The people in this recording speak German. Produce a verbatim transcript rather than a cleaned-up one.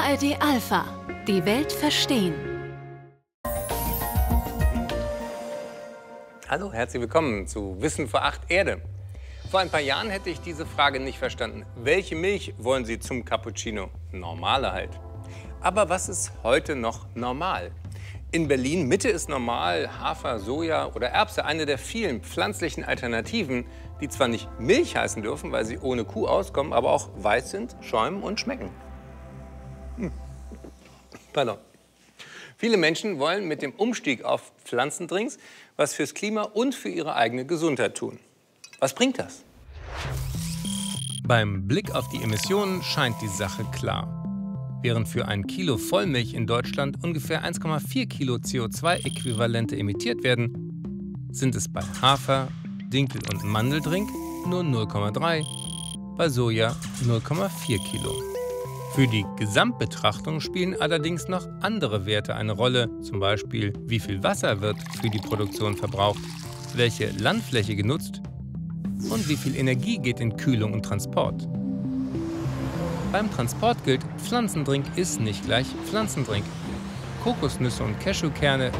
A R D Alpha. Die Welt verstehen. Hallo, herzlich willkommen zu Wissen vor acht Erde. Vor ein paar Jahren hätte ich diese Frage nicht verstanden. Welche Milch wollen Sie zum Cappuccino? Normale halt. Aber was ist heute noch normal? In Berlin Mitte ist normal Hafer, Soja oder Erbse, eine der vielen pflanzlichen Alternativen, die zwar nicht Milch heißen dürfen, weil sie ohne Kuh auskommen, aber auch weiß sind, schäumen und schmecken. Hm. Pardon. Viele Menschen wollen mit dem Umstieg auf Pflanzendrinks was fürs Klima und für ihre eigene Gesundheit tun. Was bringt das? Beim Blick auf die Emissionen scheint die Sache klar. Während für ein Kilo Vollmilch in Deutschland ungefähr eins Komma vier Kilo C O zwei Äquivalente emittiert werden, sind es bei Hafer, Dinkel- und Mandeldrink nur null Komma drei, bei Soja null Komma vier Kilo. Für die Gesamtbetrachtung spielen allerdings noch andere Werte eine Rolle, zum Beispiel wie viel Wasser wird für die Produktion verbraucht, welche Landfläche genutzt und wie viel Energie geht in Kühlung und Transport. Beim Transport gilt, Pflanzendrink ist nicht gleich Pflanzendrink. Kokosnüsse und Cashewkerne